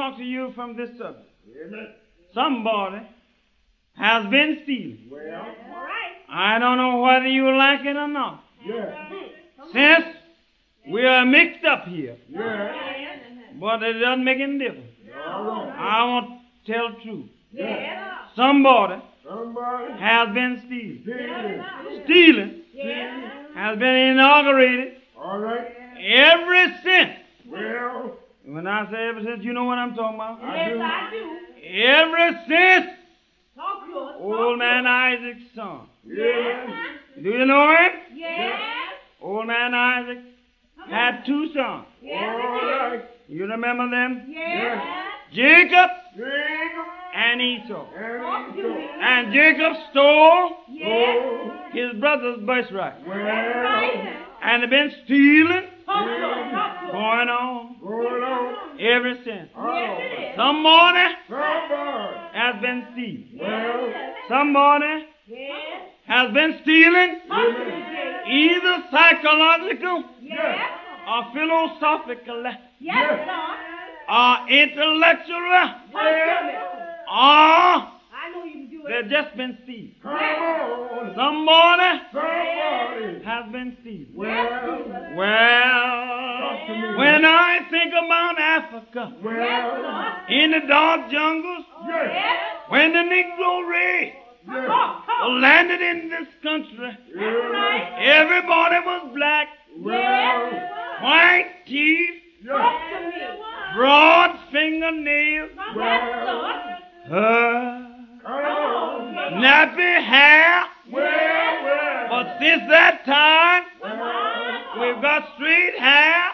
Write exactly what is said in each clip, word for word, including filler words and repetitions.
talk to you from this subject. Amen. Somebody has been stealing. Well, All right. I don't know whether you like it or not. yeah, Since we are mixed up here, yeah, but it doesn't make any difference. all right. I want to tell the truth. Yeah. Somebody Somebody has been stealing. stealing. Stealing Yeah. has been inaugurated All right. ever since. Well, When I say ever since, you know what I'm talking about. I do. Yes, I do. Ever since Talk to us. old man Isaac's son. Yeah. Do you know him? Yes. Old man Isaac had two sons. Yes. All right. You remember them? Yes. Jacob Jacob and Esau. Talk and to Esau. me. And Jacob stole Yes. Oh, his brother's birthright. well, Right. And they've been stealing Talk to us. Talk to us. going on going on. ever since. Oh, Yes, it is. Somebody somebody. has been stealing. Well, Somebody Yes. has been stealing Talk to me, Jay. either psychological Yes. or philosophical Yes, Lord. or intellectual Talk to me. or I know you can do it. they've just been stealing. come on. Somebody Somebody. has been stealing. Well, Well, talk to me. when I think about Africa, Well, in the dark jungles, yes, Yes. when the Negro race yes, Talk, talk. landed in this country, yes, everybody was black, well, white teeth, yes, Talk to me. broad fingernails, Yes, Lord. uh, come on. nappy hair. Well, well, But since that time, well, we've got straight hair,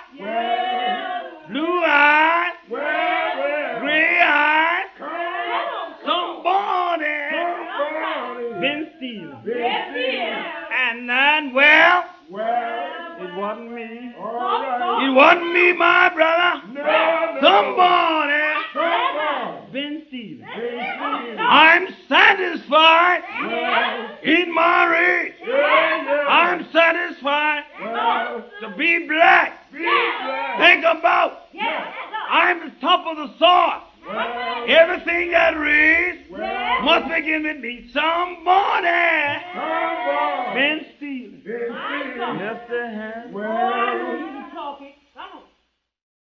well, blue eyes, well, well, gray eyes. come on. Somebody Somebody. been stealing. Yes, he is. And then, well, Well, it wasn't me. all right. It wasn't me, my brother. No, no. Somebody Somebody. been stealing. Been I'm satisfied Well, in my race. yeah, yeah. I'm satisfied Well, to be black. be glad. Think about, Yes. I'm the top of the sort. Well, Everything that raised well, must begin with me. Somebody somebody. been stealing. Been stealing. Yes, they have. Well,